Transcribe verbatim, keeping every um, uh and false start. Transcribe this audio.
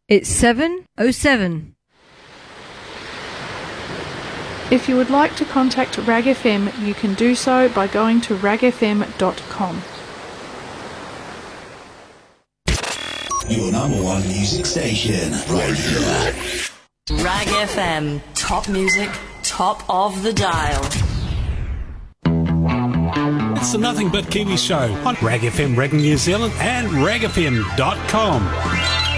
It's seven oh seven. If you would like to contact Rag F M, you can do so by going to rag f m dot com. Your number one music station, right here. Rag F M, top music, top of the dial. It's the Nothing But Kiwi Show on Rag F M, Rag New Zealand and rag f m dot com.